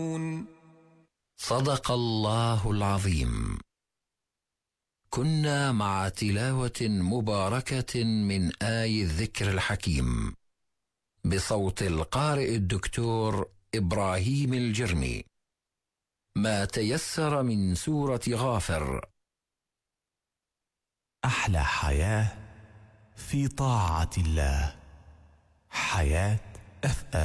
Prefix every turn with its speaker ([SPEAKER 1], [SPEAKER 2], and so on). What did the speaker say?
[SPEAKER 1] صدق الله العظيم. كنا مع تلاوة مباركة من آي الذكر الحكيم بصوت القارئ الدكتور إبراهيم الجرمي، ما تيسر من سورة غافر.
[SPEAKER 2] أحلى حياة في طاعة الله، حياة FM.